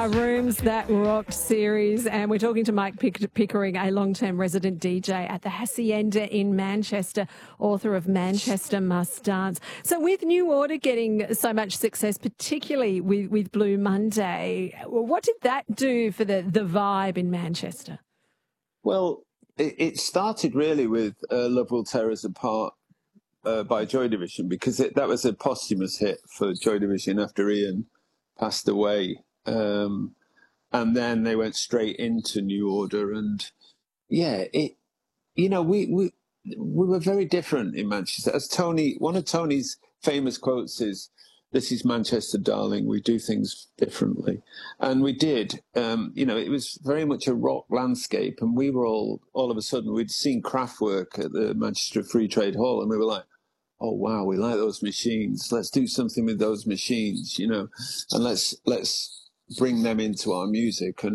Rooms That Rocked series, and we're talking to Mike Pickering, a long-term resident DJ at the Hacienda in Manchester, author of Manchester Must Dance. So with New Order getting so much success, particularly with Blue Monday, what did that do for the vibe in Manchester? Well, it started really with Love Will Tear Us Apart by Joy Division, because that was a posthumous hit for Joy Division after Ian passed away. And then they went straight into New Order, and we were very different in Manchester. As one of Tony's famous quotes is, "This is Manchester, darling. We do things differently," and we did. It was very much a rock landscape, and we were all of a sudden, we'd seen Kraftwerk at the Manchester Free Trade Hall, and we were like, "Oh wow, we like those machines. Let's do something with those machines, and let's bring them into our music." And